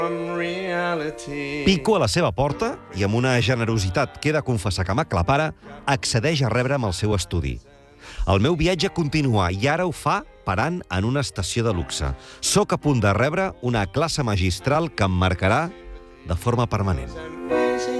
Pico a la seva porta i amb una generositat que he de confessar que m'aclapara, accedeix a rebre'm al seu estudi. El meu viatge continua i ara ho fa parant en una estació de luxe. Soc a punt de rebre una classe magistral que em marcarà de forma permanent.